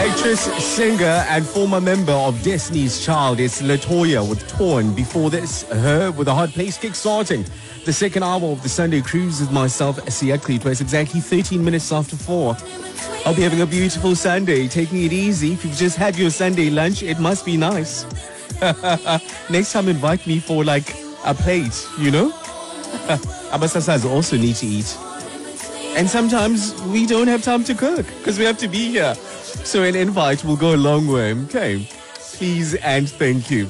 Actress, singer, and former member of Destiny's Child is LaToya with Torn. Before this, her with a hot place kick-starting the second hour of the Sunday Cruise with myself, Siya Cleto. It's exactly 13 minutes after 4. I'll be having a beautiful Sunday, taking it easy. If you've just had your Sunday lunch, it must be nice. Next time, invite me for like a plate, you know? Abasasas also need to eat. And sometimes we don't have time to cook because we have to be here. So an invite will go a long way. Okay. Please and thank you.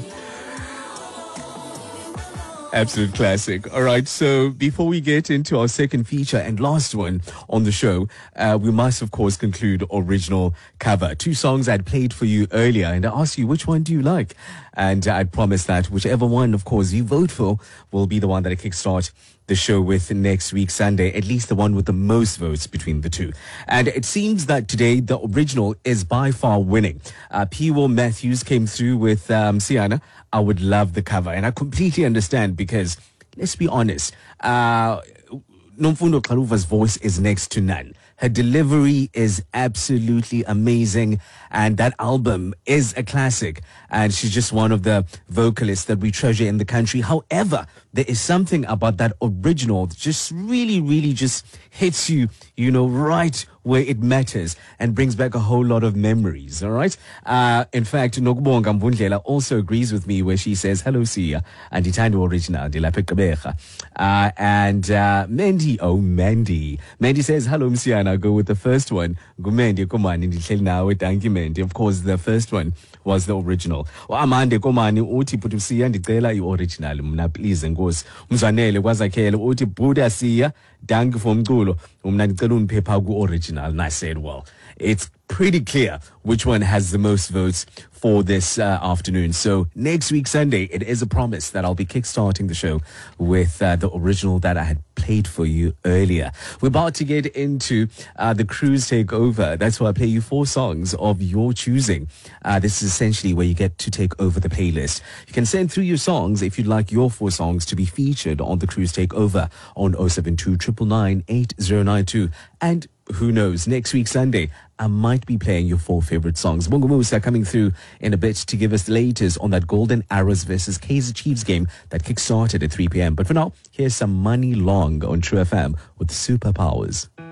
Absolute classic. All right. So before we get into our second feature and last one on the show, we must, of course, conclude original cover. 2 songs I'd played for you earlier, and I asked you, which one do you like? And I promised that whichever one, of course, you vote for will be the one that I kickstart the show with next week, Sunday, at least the one with the most votes between the two. And it seems that today the original is by far winning. P. Will Matthews came through with Siana, I Would Love the Cover. And I completely understand because, let's be honest, Nomfundo Kaluva's voice is next to none. Her delivery is absolutely amazing, and that album is a classic, and she's just one of the vocalists that we treasure in the country. However, there is something about that original that just really just hits you, right where it matters and brings back a whole lot of memories, all right? In fact, Nokubonga Mbundlela also agrees with me where she says, hello, Siya, and Itando original, and Mandy says, hello, Msiana, go with the first one. Gumendi, Komani, Ndihleli thank you, Mandy. Of course, the first one was the original. Amande Komani, Uti Putusia, Ndicela, you original, Mna, please, and goes, Mzanele, Wazakele, Uti Buddha Siya, Dank from Gulo, Umnadikalun Pepagu original. And I said, well, it's pretty clear which one has the most votes for this afternoon. So next week, Sunday, it is a promise that I'll be kickstarting the show with the original that I had played for you earlier. We're about to get into the cruise takeover. That's why I play you 4 songs of your choosing. This is essentially where you get to take over the playlist. You can send through your songs if you'd like your 4 songs to be featured on the cruise takeover on 072 999 8092. And who knows, next week, Sunday, I might be playing your 4 favorite songs. Bongo Musa coming through in a bit to give us the latest on that Golden Arrows versus Kaizer Chiefs game that kick-started at 3 p.m. But for now, here's some Money Long on True FM with Superpowers.